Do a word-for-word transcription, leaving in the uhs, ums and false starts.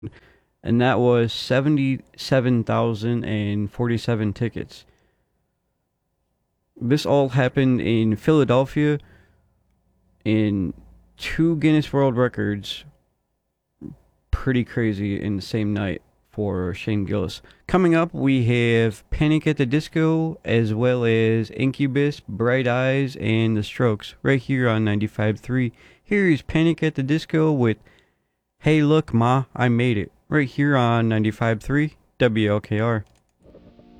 and that was seventy-seven thousand forty-seven tickets. This all happened in Philadelphia in two Guinness World Records. Pretty crazy in the same night for Shane Gillis. Coming up, we have Panic at the Disco, as well as Incubus, Bright Eyes, and The Strokes, right here on ninety-five point three. Here is Panic at the Disco with Hey Look Ma, I Made It, right here on ninety-five point three W L K R.